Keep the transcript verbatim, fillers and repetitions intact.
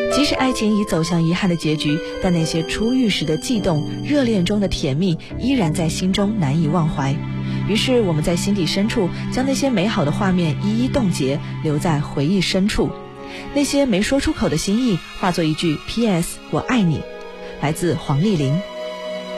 即使爱情已走向遗憾的结局，但那些初遇时的悸动，热恋中的甜蜜依然在心中难以忘怀。于是我们在心底深处将那些美好的画面一一冻结，留在回忆深处。那些没说出口的心意化作一句 P S 我爱你。来自黄丽玲。